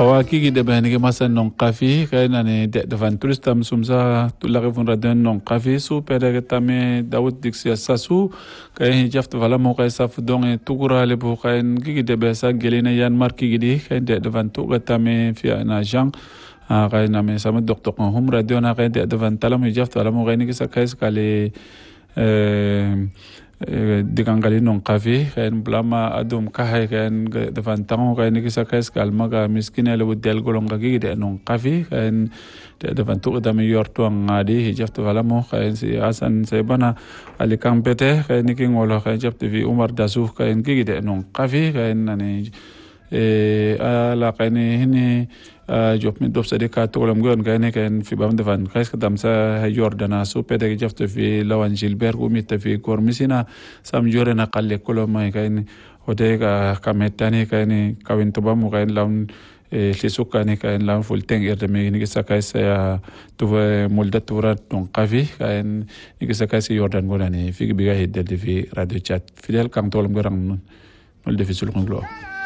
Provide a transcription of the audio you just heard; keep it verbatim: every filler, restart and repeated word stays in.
awa kigi de bani ke masan non kafi kaina ne de van turistam sumsa tulare von raden non kafi su pere tame Daoud Dixia sasu kay jaft vala mo kay saf don tugura le bu kain kigi de besa gelina yan marki gidi kay de van tu tame fi ana jang kay na me sama docteur hum radio na kay de van talam jaft vala mo kay ni sa kay skale euh digangali non kafi kain blama adum kahay kain devan tango kain ni sa kay skal maga miskine le budel golong gagi de non kafi kain de devan tu da me yorto ngadi jaft vala mo kain si asan sebana ali kampete kain ni ngolo kain jaft vi Umar Dasu kain gigi de non kafi kain nani e ala kain ni job min dof sade ka tolam gon gane kan fi bam devan kais kadam sa Jordana so pede jaft fi Lawan Gilbert u mit fi Kormisina sam jore na qalle koloma kain hode ka kametani kain kawin to bam kain lawn li sukani kain lawn fulteng erde me ni sa kais to mulda turat non qafi kain ni sa kais Jordan golani fi biga hidde fi radio chat fidel kam tolam gorang non mulde fi sulqon glo